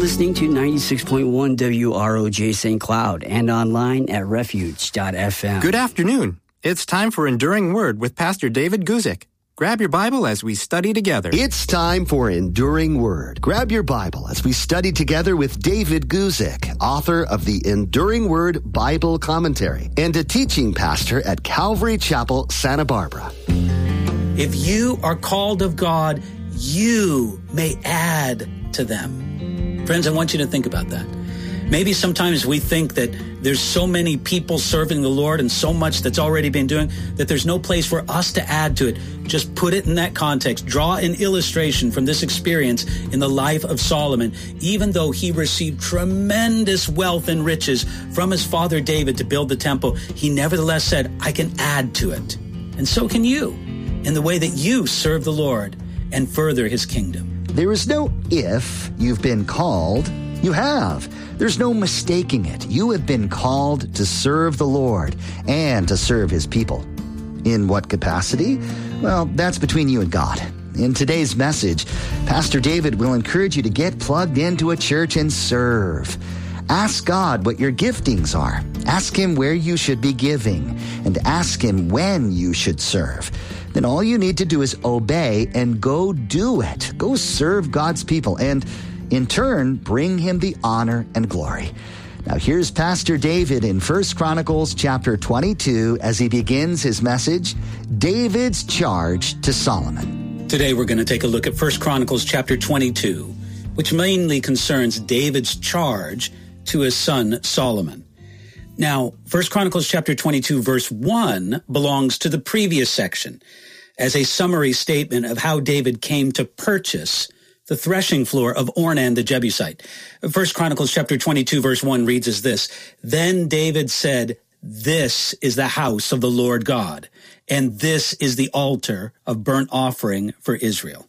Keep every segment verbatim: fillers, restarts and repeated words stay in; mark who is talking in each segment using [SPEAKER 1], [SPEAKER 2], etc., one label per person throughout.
[SPEAKER 1] listening to ninety-six point one W R O J Saint Cloud and online at refuge dot f m.
[SPEAKER 2] Good afternoon. It's time for Enduring Word with Pastor David Guzik. Grab your Bible as we study together.
[SPEAKER 3] It's time for Enduring Word. Grab your Bible as we study together with David Guzik, author of the Enduring Word Bible Commentary and a teaching pastor at Calvary Chapel, Santa Barbara.
[SPEAKER 4] If you are called of God, you may add to them. Friends, I want you to think about that. Maybe sometimes we think that there's so many people serving the Lord and so much that's already been doing that there's no place for us to add to it. Just put it in that context. Draw an illustration from this experience in the life of Solomon. Even though he received tremendous wealth and riches from his father David to build the temple, he nevertheless said, I can add to it. And so can you in the way that you serve the Lord and further his kingdom.
[SPEAKER 3] There is no if you've been called. You have. There's no mistaking it. You have been called to serve the Lord and to serve his people. In what capacity? Well, that's between you and God. In today's message, Pastor David will encourage you to get plugged into a church and serve. Ask God what your giftings are. Ask him where you should be giving, and ask him when you should serve. Then all you need to do is obey and go do it. Go serve God's people and, in turn, bring him the honor and glory. Now here's Pastor David in First Chronicles chapter twenty-two as he begins his message, David's Charge to Solomon.
[SPEAKER 4] Today we're going to take a look at First Chronicles chapter twenty-two, which mainly concerns David's charge to his son Solomon. Now, First Chronicles chapter twenty-two verse one belongs to the previous section as a summary statement of how David came to purchase the threshing floor of Ornan the Jebusite. First Chronicles chapter twenty-two verse one reads as this, Then David said, This is the house of the Lord God, and this is the altar of burnt offering for Israel.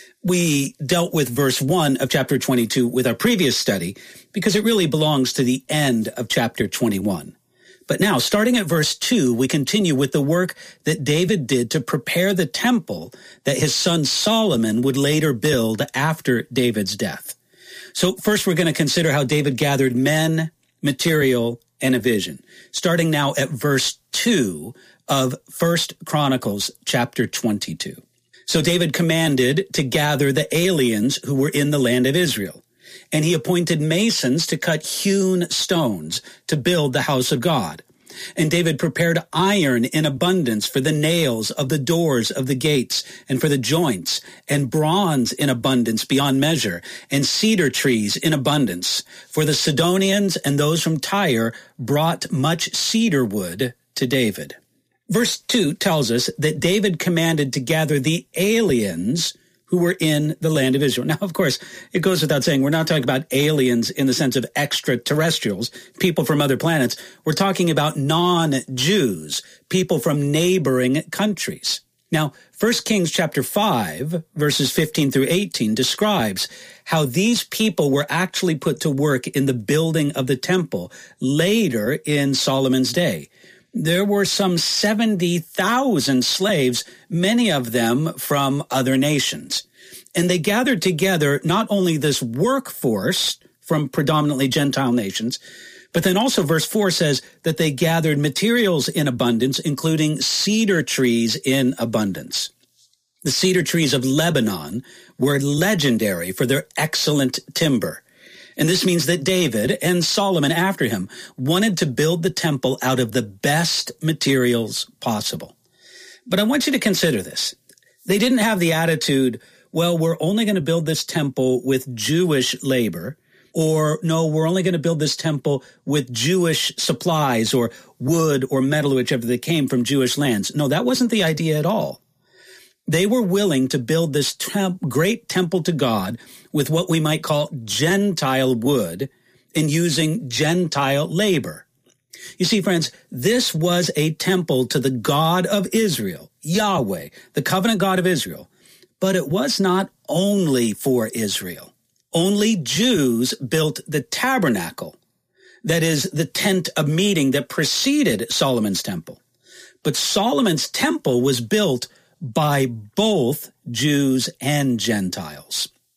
[SPEAKER 4] We dealt with verse one of chapter twenty-two with our previous study because it really belongs to the end of chapter twenty-one. But now, starting at verse two, we continue with the work that David did to prepare the temple that his son Solomon would later build after David's death. So first, we're going to consider how David gathered men, material, and a vision. Starting now at verse two of First Chronicles chapter twenty-two. So David commanded to gather the aliens who were in the land of Israel. And he appointed masons to cut hewn stones to build the house of God. And David prepared iron in abundance for the nails of the doors of the gates and for the joints, and bronze in abundance beyond measure, and cedar trees in abundance. For the Sidonians and those from Tyre brought much cedar wood to David. Verse two tells us that David commanded to gather the aliens who were in the land of Israel. Now, of course, it goes without saying, we're not talking about aliens in the sense of extraterrestrials, people from other planets. We're talking about non-Jews, people from neighboring countries. Now, First Kings chapter five, verses fifteen through eighteen describes how these people were actually put to work in the building of the temple later in Solomon's day. There were some seventy thousand slaves, many of them from other nations. And they gathered together not only this workforce from predominantly Gentile nations, but then also verse four says that they gathered materials in abundance, including cedar trees in abundance. The cedar trees of Lebanon were legendary for their excellent timber. And this means that David and Solomon after him wanted to build the temple out of the best materials possible. But I want you to consider this. They didn't have the attitude, well, we're only going to build this temple with Jewish labor, or no, we're only going to build this temple with Jewish supplies or wood or metal, whichever they came from Jewish lands. No, that wasn't the idea at all. They were willing to build this temp- great temple to God with what we might call Gentile wood and using Gentile labor. You see, friends, this was a temple to the God of Israel, Yahweh, the covenant God of Israel. But it was not only for Israel. Only Jews built the tabernacle, that is, the tent of meeting that preceded Solomon's temple. But Solomon's temple was built by both Jews and Gentiles.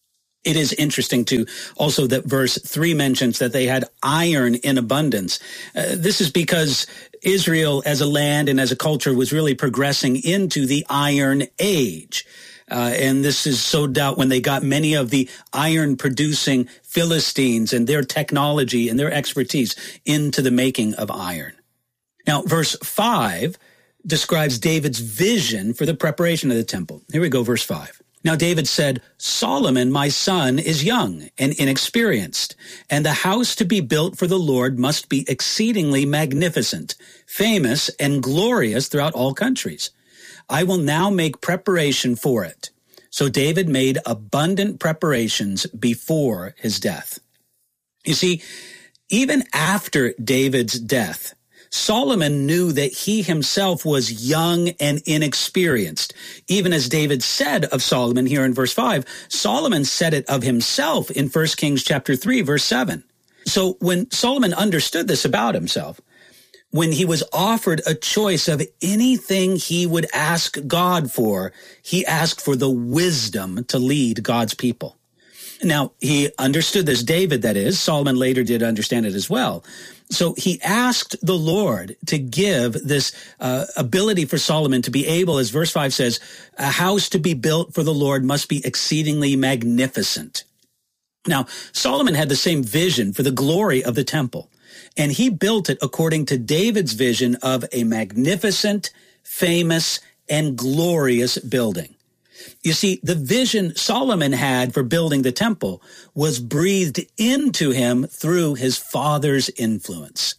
[SPEAKER 4] It is interesting, too, also that verse three mentions that they had iron in abundance. Uh, this is because Israel as a land and as a culture was really progressing into the Iron Age. Uh, and this is so doubt when they got many of the iron-producing Philistines and their technology and their expertise into the making of iron. Now, verse five describes David's vision for the preparation of the temple. Here we go, verse five. Now David said, Solomon, my son, is young and inexperienced, and the house to be built for the Lord must be exceedingly magnificent, famous, and glorious throughout all countries. I will now make preparation for it. So David made abundant preparations before his death. You see, even after David's death, Solomon knew that he himself was young and inexperienced. Even as David said of Solomon here in verse five, Solomon said it of himself in First Kings chapter three, verse seven. So when Solomon understood this about himself, when he was offered a choice of anything he would ask God for, he asked for the wisdom to lead God's people. Now, he understood this, David, that is. Solomon later did understand it as well. So he asked the Lord to give this uh, ability for Solomon to be able, as verse five says, a house to be built for the Lord must be exceedingly magnificent. Now, Solomon had the same vision for the glory of the temple, and he built it according to David's vision of a magnificent, famous, and glorious building. You see, the vision Solomon had for building the temple was breathed into him through his father's influence.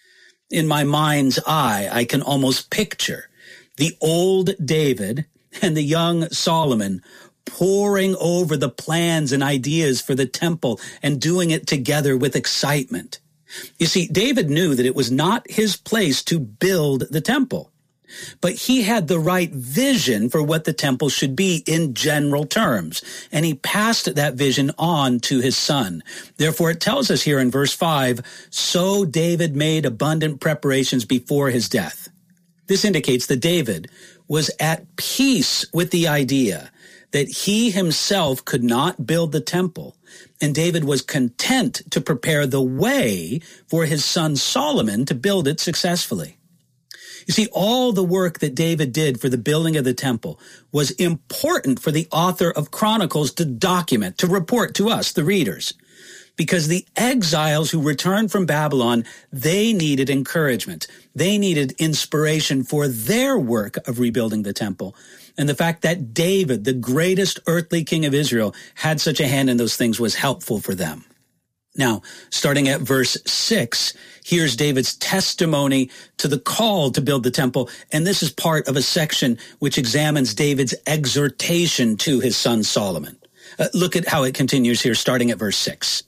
[SPEAKER 4] In my mind's eye, I can almost picture the old David and the young Solomon poring over the plans and ideas for the temple and doing it together with excitement. You see, David knew that it was not his place to build the temple, but he had the right vision for what the temple should be in general terms, and he passed that vision on to his son. Therefore, it tells us here in verse five, so David made abundant preparations before his death. This indicates that David was at peace with the idea that he himself could not build the temple, and David was content to prepare the way for his son Solomon to build it successfully. You see, all the work that David did for the building of the temple was important for the author of Chronicles to document, to report to us, the readers, because the exiles who returned from Babylon, they needed encouragement. They needed inspiration for their work of rebuilding the temple. And the fact that David, the greatest earthly king of Israel, had such a hand in those things was helpful for them. Now, starting at verse six, here's David's testimony to the call to build the temple, and this is part of a section which examines David's exhortation to his son Solomon. Uh, look at how it continues here, starting at verse six.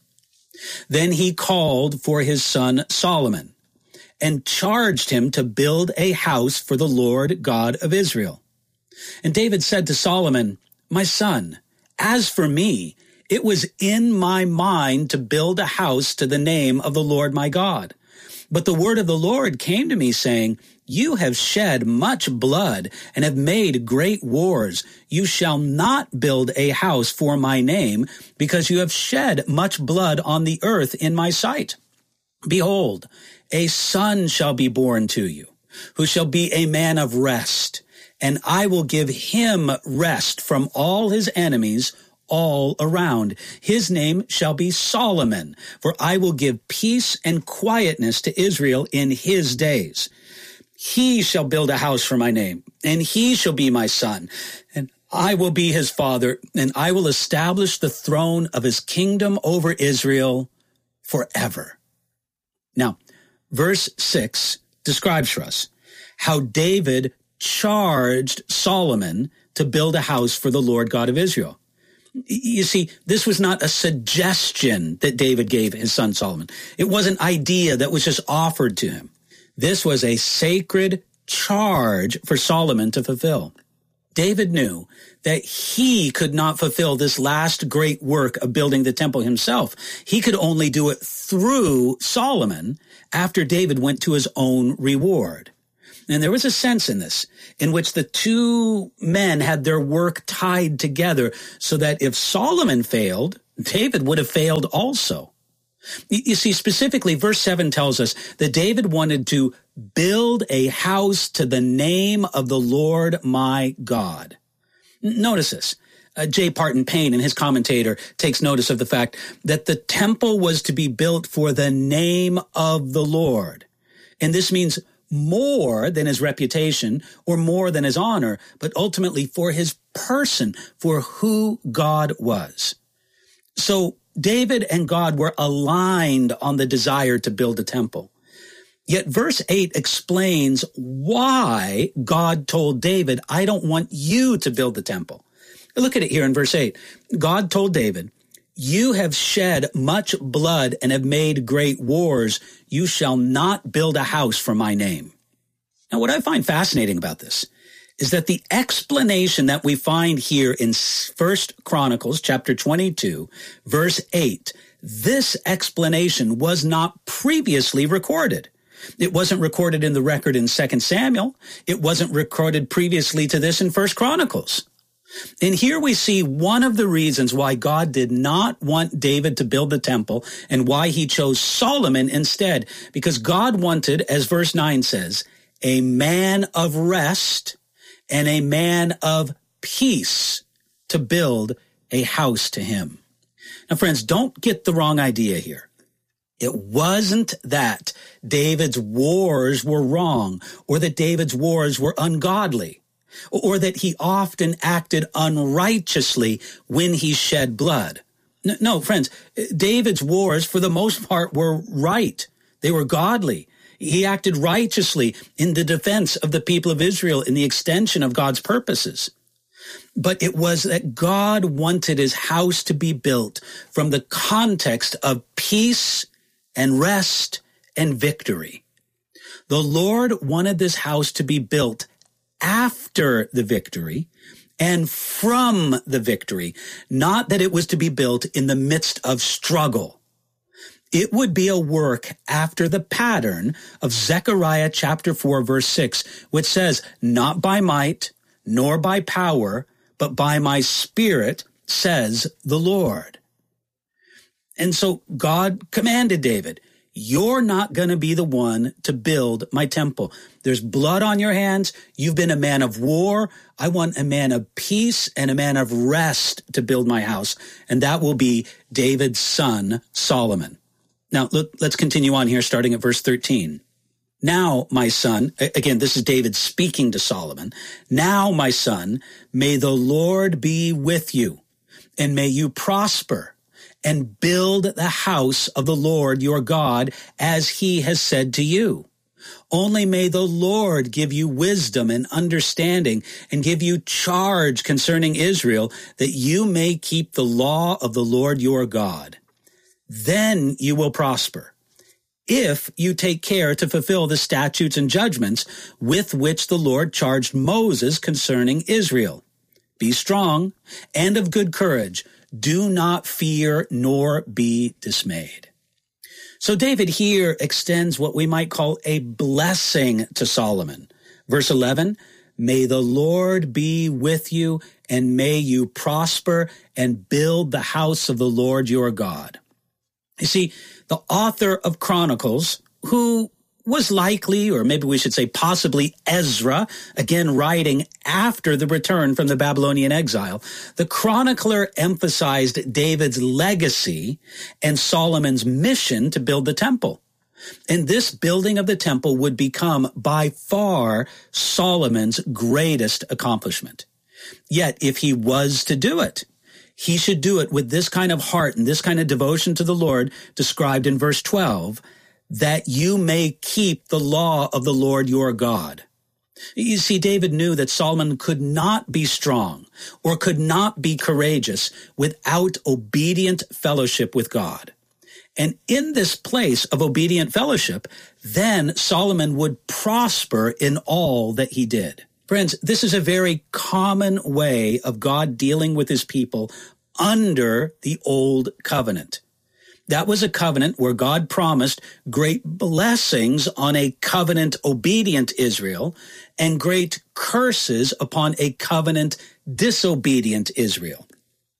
[SPEAKER 4] Then he called for his son Solomon and charged him to build a house for the Lord God of Israel. And David said to Solomon, my son, as for me, it was in my mind to build a house to the name of the Lord my God. But the word of the Lord came to me saying, you have shed much blood and have made great wars. You shall not build a house for my name, because you have shed much blood on the earth in my sight. Behold, a son shall be born to you, who shall be a man of rest, and I will give him rest from all his enemies all around. His name shall be Solomon, for I will give peace and quietness to Israel in his days. He shall build a house for my name, and he shall be my son, and I will be his father, and I will establish the throne of his kingdom over Israel forever. Now, verse six describes for us how David charged Solomon to build a house for the Lord God of Israel. You see, this was not a suggestion that David gave his son Solomon. It was an idea that was just offered to him. This was a sacred charge for Solomon to fulfill. David knew that he could not fulfill this last great work of building the temple himself. He could only do it through Solomon after David went to his own reward. And there was a sense in this, in which the two men had their work tied together, so that if Solomon failed, David would have failed also. You see, specifically, verse seven tells us that David wanted to build a house to the name of the Lord my God. Notice this. Uh, J. Parton Payne, in his commentator, takes notice of the fact that the temple was to be built for the name of the Lord. And this means more than his reputation or more than his honor, but ultimately for his person, for who God was. So David and God were aligned on the desire to build a temple. Yet verse eight explains why God told David, I don't want you to build the temple. Look at it here in verse eight. God told David, you have shed much blood and have made great wars. You shall not build a house for my name. Now, what I find fascinating about this is that the explanation that we find here in First Chronicles chapter twenty-two, verse eight, this explanation was not previously recorded. It wasn't recorded in the record in Second Samuel. It wasn't recorded previously to this in First Chronicles. And here we see one of the reasons why God did not want David to build the temple and why he chose Solomon instead. Because God wanted, as verse nine says, a man of rest and a man of peace to build a house to him. Now, friends, don't get the wrong idea here. It wasn't that David's wars were wrong or that David's wars were ungodly, or that he often acted unrighteously when he shed blood. No, friends, David's wars, for the most part, were right. They were godly. He acted righteously in the defense of the people of Israel in the extension of God's purposes. But it was that God wanted his house to be built from the context of peace and rest and victory. The Lord wanted this house to be built after the victory and from the victory, not that it was to be built in the midst of struggle. It would be a work after the pattern of Zechariah chapter four, verse six, which says, not by might, nor by power, but by my spirit, says the Lord. And so God commanded David, you're not going to be the one to build my temple. There's blood on your hands. You've been a man of war. I want a man of peace and a man of rest to build my house. And that will be David's son, Solomon. Now, look, let's continue on here, starting at verse thirteen. Now, my son, again, this is David speaking to Solomon. Now, my son, may the Lord be with you, and may you prosper, and build the house of the Lord your God, as he has said to you. Only may the Lord give you wisdom and understanding, and give you charge concerning Israel, that you may keep the law of the Lord your God. Then you will prosper, if you take care to fulfill the statutes and judgments with which the Lord charged Moses concerning Israel. Be strong and of good courage. Do not fear nor be dismayed. So David here extends what we might call a blessing to Solomon. Verse eleven, may the Lord be with you, and may you prosper and build the house of the Lord your God. You see, the author of Chronicles, who was likely, or maybe we should say possibly Ezra, again writing after the return from the Babylonian exile, the chronicler emphasized David's legacy and Solomon's mission to build the temple. And this building of the temple would become by far Solomon's greatest accomplishment. Yet, if he was to do it, he should do it with this kind of heart and this kind of devotion to the Lord described in verse twelve, that you may keep the law of the Lord your God. You see, David knew that Solomon could not be strong or could not be courageous without obedient fellowship with God. And in this place of obedient fellowship, then Solomon would prosper in all that he did. Friends, this is a very common way of God dealing with his people under the old covenant. That was a covenant where God promised great blessings on a covenant-obedient Israel and great curses upon a covenant-disobedient Israel.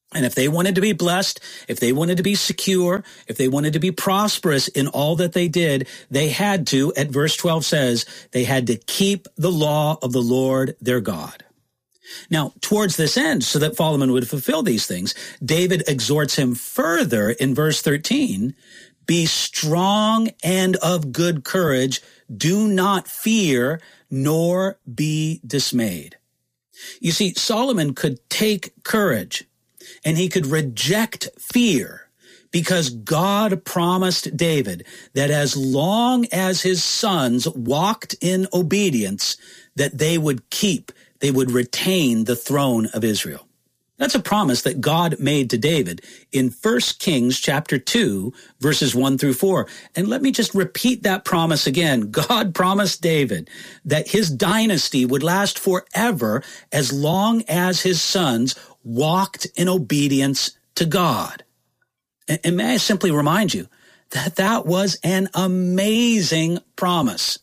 [SPEAKER 4] And if they wanted to be blessed, if they wanted to be secure, if they wanted to be prosperous in all that they did, they had to, at verse twelve says, they had to keep the law of the Lord their God. Now, towards this end, so that Solomon would fulfill these things, David exhorts him further in verse thirteen, be strong and of good courage, do not fear, nor be dismayed. You see, Solomon could take courage and he could reject fear because God promised David that as long as his sons walked in obedience, that they would keep, they would retain the throne of Israel. That's a promise that God made to David in First Kings chapter two, verses one through four. And let me just repeat that promise again. God promised David that his dynasty would last forever as long as his sons walked in obedience to God. And, and may I simply remind you that that was an amazing promise.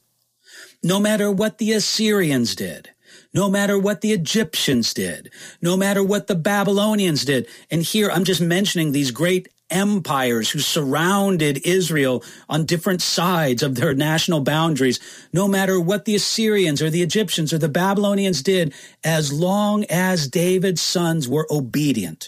[SPEAKER 4] No matter what the Assyrians did, no matter what the Egyptians did, no matter what the Babylonians did. And here I'm just mentioning these great empires who surrounded Israel on different sides of their national boundaries. No matter what the Assyrians or the Egyptians or the Babylonians did, as long as David's sons were obedient,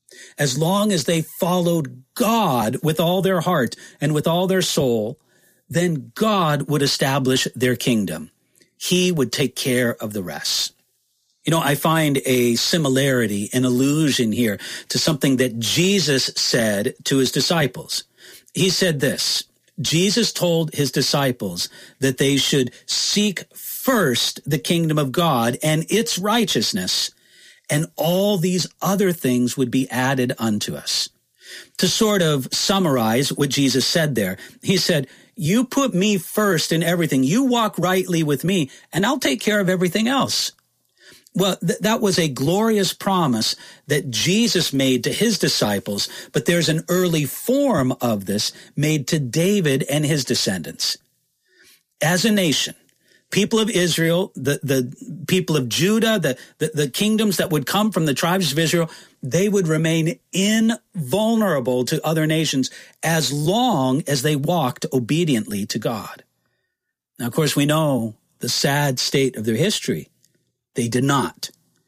[SPEAKER 4] as long as they followed God with all their heart and with all their soul, then God would establish their kingdom. He would take care of the rest. You know, I find a similarity, an allusion here to something that Jesus said to his disciples. He said this, Jesus told his disciples that they should seek first the kingdom of God and its righteousness, and all these other things would be added unto us. To sort of summarize what Jesus said there, he said, you put me first in everything. You walk rightly with me, and I'll take care of everything else. Well, th- that was a glorious promise that Jesus made to his disciples, but there's an early form of this made to David and his descendants. As a nation, people of Israel, the, the people of Judah, the, the, the kingdoms that would come from the tribes of Israel, they would remain invulnerable to other nations as long as they walked obediently to God. Now, of course, we know the sad state of their history. They did not.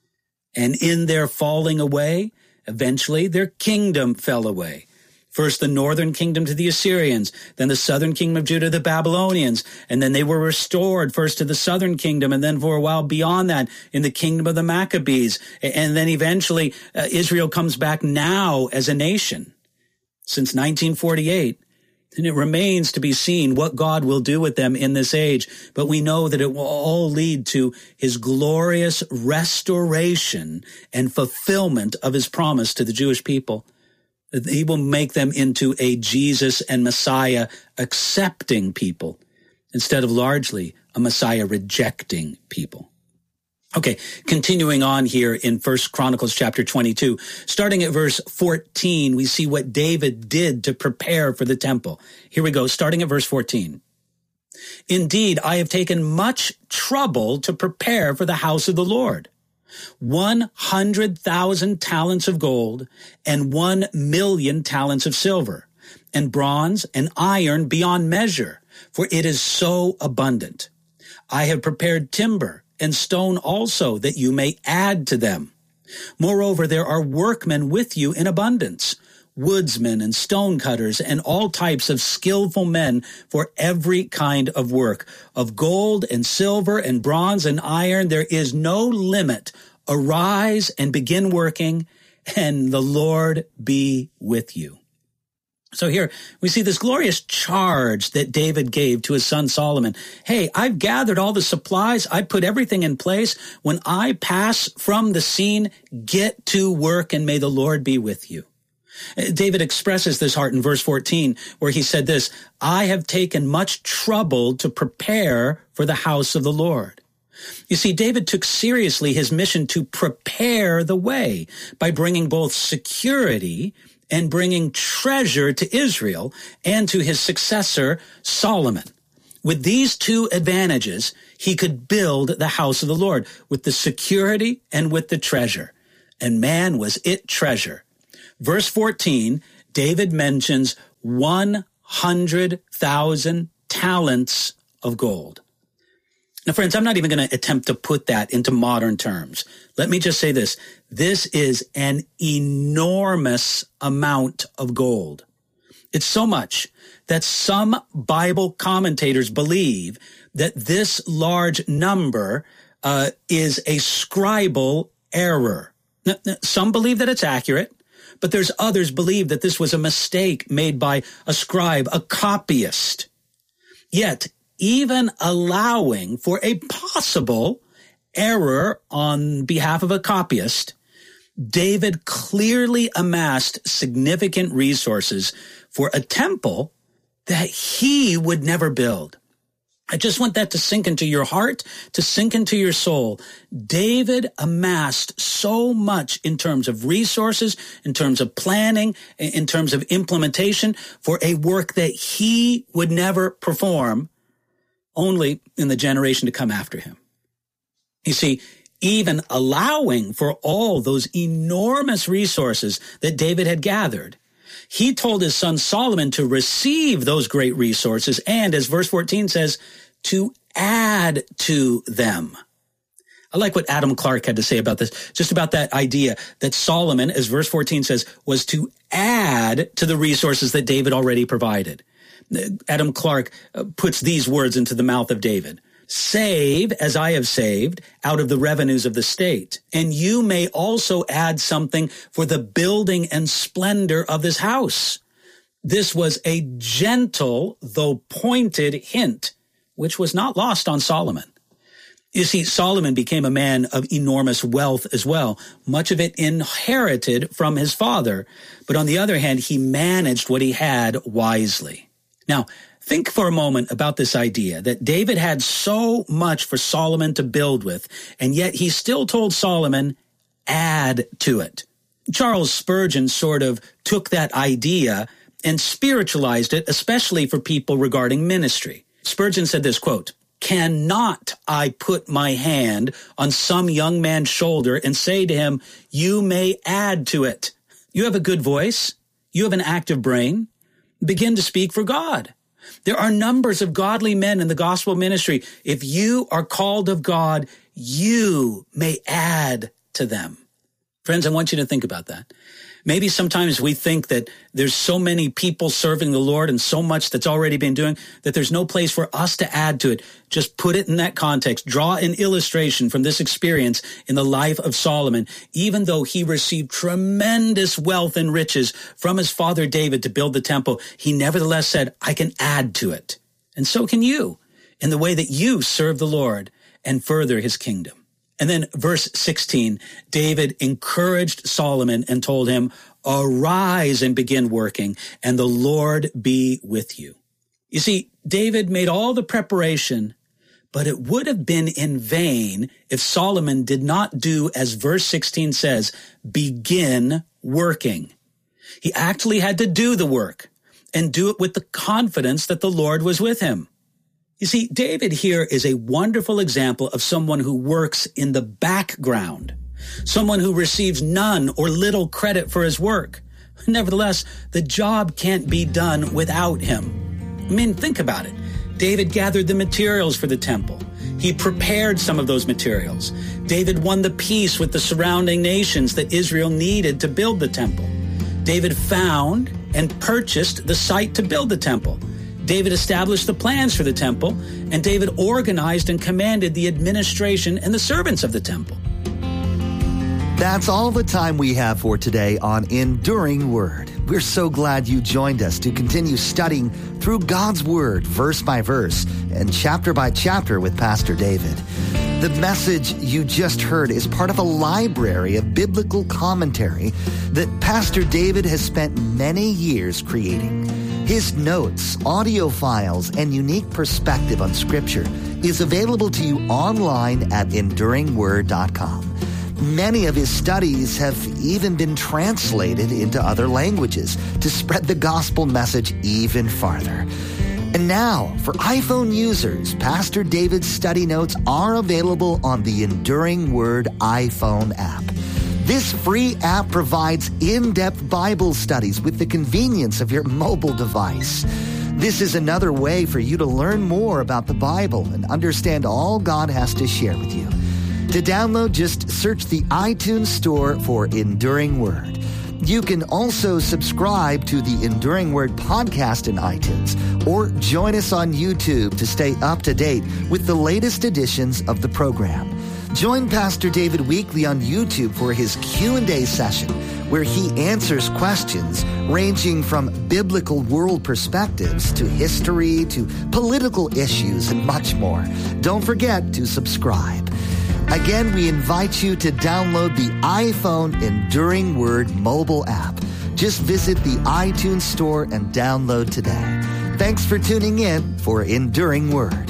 [SPEAKER 4] And in their falling away, eventually their kingdom fell away. First, the northern kingdom to the Assyrians, then the southern kingdom of Judah, the Babylonians, and then they were restored first to the southern kingdom, and then for a while beyond that in the kingdom of the Maccabees. And then eventually uh, Israel comes back now as a nation since nineteen forty-eight. And it remains to be seen what God will do with them in this age. But we know that it will all lead to his glorious restoration and fulfillment of his promise to the Jewish people. He will make them into a Jesus and Messiah accepting people instead of largely a Messiah rejecting people. Okay, continuing on here in First Chronicles chapter twenty-two, starting at verse fourteen, we see what David did to prepare for the temple. Here we go, starting at verse fourteen. Indeed, I have taken much trouble to prepare for the house of the Lord. One hundred thousand talents of gold and one million talents of silver, and bronze and iron beyond measure, for it is so abundant. I have prepared timber and stone also, that you may add to them. Moreover, there are workmen with you in abundance, woodsmen and stone cutters, and all types of skillful men for every kind of work. Of gold and silver and bronze and iron, there is no limit. Arise and begin working, and the Lord be with you. So here we see this glorious charge that David gave to his son Solomon. Hey, I've gathered all the supplies. I put everything in place. When I pass from the scene, get to work, and may the Lord be with you. David expresses this heart in verse fourteen, where he said this, I have taken much trouble to prepare for the house of the Lord. You see, David took seriously his mission to prepare the way by bringing both security and bringing treasure to Israel and to his successor, Solomon. With these two advantages, he could build the house of the Lord with the security and with the treasure. And man, was it treasure Verse fourteen, David mentions one hundred thousand talents of gold. Now, friends, I'm not even going to attempt to put that into modern terms. Let me just say this. This is an enormous amount of gold. It's so much that some Bible commentators believe that this large number uh, is a scribal error. Now, some believe that it's accurate, but there's others believe that this was a mistake made by a scribe, a copyist. Yet, even allowing for a possible error on behalf of a copyist, David clearly amassed significant resources for a temple that he would never build. I just want that to sink into your heart, to sink into your soul. David amassed so much in terms of resources, in terms of planning, in terms of implementation for a work that he would never perform, only in the generation to come after him. You see, even allowing for all those enormous resources that David had gathered, he told his son Solomon to receive those great resources and, as verse fourteen says, to add to them. I like what Adam Clark had to say about this, just about that idea that Solomon, as verse fourteen says, was to add to the resources that David already provided. Adam Clark puts these words into the mouth of David. Save as I have saved out of the revenues of the state, and you may also add something for the building and splendor of this house. This was a gentle, though pointed hint, which was not lost on Solomon. You see, Solomon became a man of enormous wealth as well, much of it inherited from his father. But on the other hand, he managed what he had wisely. Now, think for a moment about this idea that David had so much for Solomon to build with, and yet he still told Solomon, add to it. Charles Spurgeon sort of took that idea and spiritualized it, especially for people regarding ministry. Spurgeon said this, quote, "Cannot I put my hand on some young man's shoulder and say to him, you may add to it. You have a good voice. You have an active brain. Begin to speak for God. There are numbers of godly men in the gospel ministry. If you are called of God, you may add to them." Friends, I want you to think about that. Maybe sometimes we think that there's so many people serving the Lord and so much that's already been doing that there's no place for us to add to it. Just put it in that context. Draw an illustration from this experience in the life of Solomon. Even though he received tremendous wealth and riches from his father David to build the temple, he nevertheless said, I can add to it. And so can you in the way that you serve the Lord and further his kingdom. And then verse sixteen, David encouraged Solomon and told him, arise and begin working, and the Lord be with you. You see, David made all the preparation, but it would have been in vain if Solomon did not do as verse sixteen says, begin working. He actually had to do the work and do it with the confidence that the Lord was with him. You see, David here is a wonderful example of someone who works in the background, someone who receives none or little credit for his work. Nevertheless, the job can't be done without him. I mean, think about it. David gathered the materials for the temple. He prepared some of those materials. David won the peace with the surrounding nations that Israel needed to build the temple. David found and purchased the site to build the temple. David established the plans for the temple, and David organized and commanded the administration and the servants of the temple.
[SPEAKER 3] That's all the time we have for today on Enduring Word. We're so glad you joined us to continue studying through God's Word, verse by verse and chapter by chapter with Pastor David. The message you just heard is part of a library of biblical commentary that Pastor David has spent many years creating. His notes, audio files, and unique perspective on Scripture is available to you online at enduring word dot com. Many of his studies have even been translated into other languages to spread the gospel message even farther. And now, for iPhone users, Pastor David's study notes are available on the Enduring Word iPhone app. This free app provides in-depth Bible studies with the convenience of your mobile device. This is another way for you to learn more about the Bible and understand all God has to share with you. To download, just search the iTunes Store for Enduring Word. You can also subscribe to the Enduring Word podcast in iTunes or join us on YouTube to stay up to date with the latest editions of the program. Join Pastor David weekly on YouTube for his Q and A session, where he answers questions ranging from biblical world perspectives to history to political issues and much more. Don't forget to subscribe. Again, we invite you to download the iPhone Enduring Word mobile app. Just visit the iTunes Store and download today. Thanks for tuning in for Enduring Word.